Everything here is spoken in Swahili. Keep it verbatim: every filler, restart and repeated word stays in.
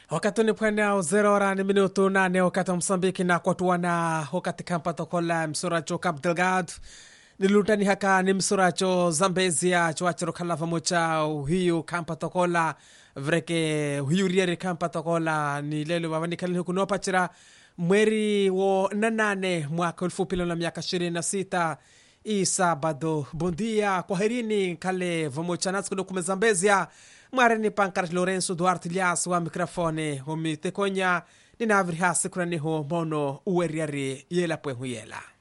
Wakati ni pwene zero hora ni minuto nane wakati Msambiki na kwa tuwana wakati kampato kola msuracho Cabo Delgado nilutani haka ni msuracho Zambezia chuachiro kalava mocha hiyo kampato kola vreke hiyo rieri kampato kola ni lelo wawani kalini huku nopachira mweri wo nanane mwaka elfu pilo na miaka ishirini na sita isabado. Bondia kwa herini kale vamocha natsu kume Zambezia Marani Pancras Lourenço Duarte Lias wa mikrofone humi tekonya ninavri hasi kurani ho mono uweriari yela pwe huyela.